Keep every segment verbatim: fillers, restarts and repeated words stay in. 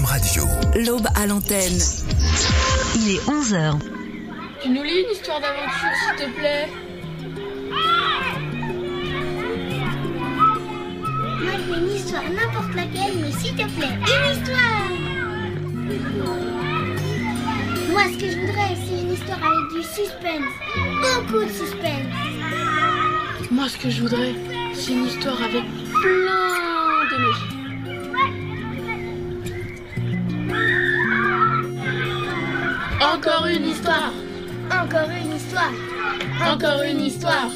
Radio. L'aube à l'antenne. Il est onze heures. Tu nous lis une histoire d'aventure, s'il te plaît? Moi, je veux une histoire, n'importe laquelle, mais s'il te plaît, une histoire. Moi, ce que je voudrais, c'est une histoire avec du suspense. Beaucoup de suspense. Moi, ce que je voudrais, c'est une histoire avec plein de magie. Encore une histoire. Encore une histoire. Encore une histoire.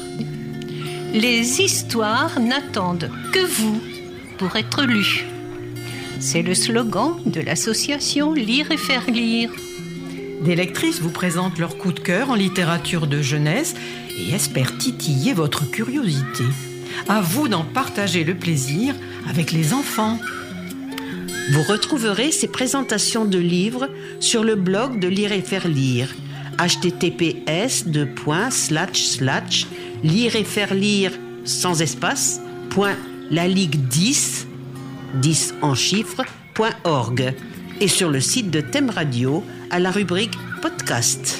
Les histoires n'attendent que vous pour être lues. C'est le slogan de l'association Lire et Faire Lire. Des lectrices vous présentent leur coup de cœur en littérature de jeunesse et espèrent titiller votre curiosité. À vous d'en partager le plaisir avec les enfants. Vous retrouverez ces présentations de livres sur le blog de Lire et Faire Lire. h t t p s deux points slash slash lire et faire lire sans espace point la ligue dix dix en chiffres point org et sur le site de Thème Radio à la rubrique podcast.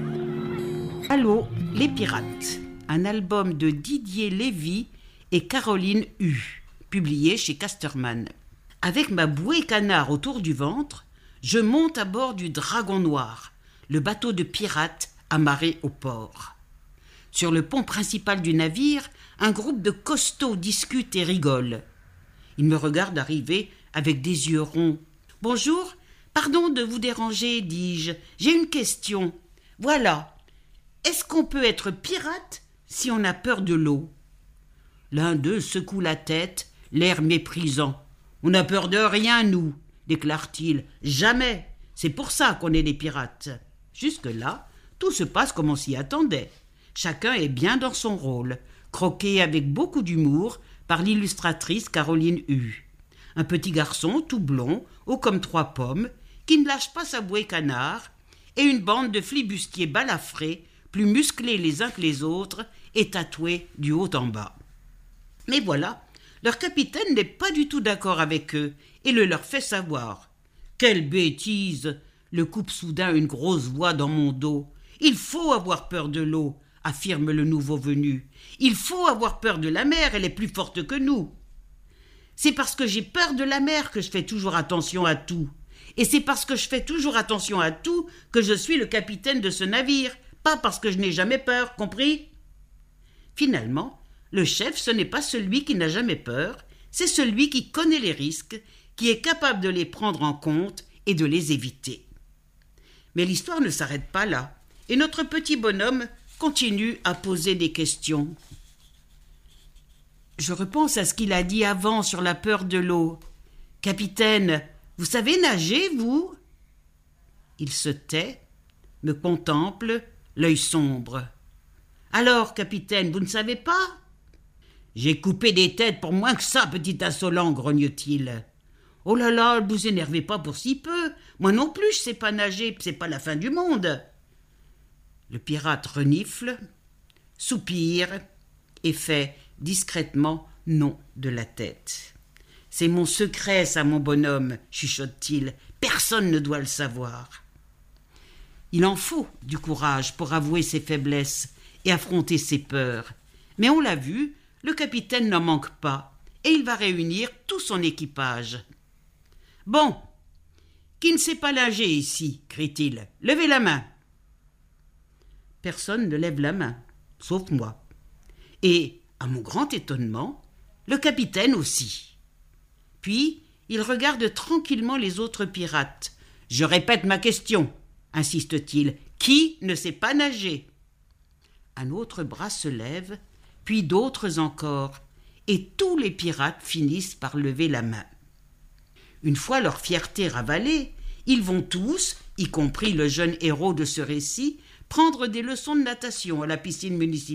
Allô, les pirates, un album de Didier Lévy et Caroline Hu, publié chez Casterman. Avec ma bouée canard autour du ventre, je monte à bord du Dragon Noir, le bateau de pirates amarré au port. Sur le pont principal du navire, un groupe de costauds discute et rigole. Ils me regardent arriver avec des yeux ronds. « Bonjour, pardon de vous déranger, dis-je. J'ai une question. Voilà, est-ce qu'on peut être pirate si on a peur de l'eau ?» L'un d'eux secoue la tête, l'air méprisant. « On n'a peur de rien, nous, déclare-t-il. Jamais. C'est pour ça qu'on est des pirates. » Jusque-là, tout se passe comme on s'y attendait. Chacun est bien dans son rôle, croqué avec beaucoup d'humour par l'illustratrice Caroline Hu. Un petit garçon tout blond, haut comme trois pommes, qui ne lâche pas sa bouée canard, et une bande de flibustiers balafrés, plus musclés les uns que les autres, et tatoués du haut en bas. Mais voilà, leur capitaine n'est pas du tout d'accord avec eux, et le leur fait savoir. « Quelle bêtise !» le coupe soudain une grosse voix dans mon dos. « Il faut avoir peur de l'eau !» affirme le nouveau venu. « Il faut avoir peur de la mer, elle est plus forte que nous. » C'est parce que j'ai peur de la mer que je fais toujours attention à tout. Et c'est parce que je fais toujours attention à tout que je suis le capitaine de ce navire, pas parce que je n'ai jamais peur, compris ? Finalement, le chef, ce n'est pas celui qui n'a jamais peur, c'est celui qui connaît les risques, qui est capable de les prendre en compte et de les éviter. Mais l'histoire ne s'arrête pas là, et notre petit bonhomme continue à poser des questions. Je repense à ce qu'il a dit avant sur la peur de l'eau. « Capitaine, vous savez nager, vous ?» Il se tait, me contemple, l'œil sombre. « Alors, capitaine, vous ne savez pas ?»« J'ai coupé des têtes pour moins que ça, petit insolent, grogne-t-il. »« Oh là là, ne vous énervez pas pour si peu. Moi non plus, je sais pas nager, c'est pas la fin du monde. » Le pirate renifle, soupire et fait discrètement non de la tête. « C'est mon secret, ça, mon bonhomme, chuchote-t-il. Personne ne doit le savoir. » Il en faut du courage pour avouer ses faiblesses et affronter ses peurs. Mais on l'a vu, le capitaine n'en manque pas, et il va réunir tout son équipage. « Bon, qui ne sait pas nager ici ?» crie-t-il. « Levez la main !» Personne ne lève la main, sauf moi. Et, à mon grand étonnement, le capitaine aussi. Puis, il regarde tranquillement les autres pirates. « Je répète ma question !» insiste-t-il. « Qui ne sait pas nager ?» Un autre bras se lève, puis d'autres encore, et tous les pirates finissent par lever la main. Une fois leur fierté ravalée, ils vont tous, y compris le jeune héros de ce récit, prendre des leçons de natation à la piscine municipale.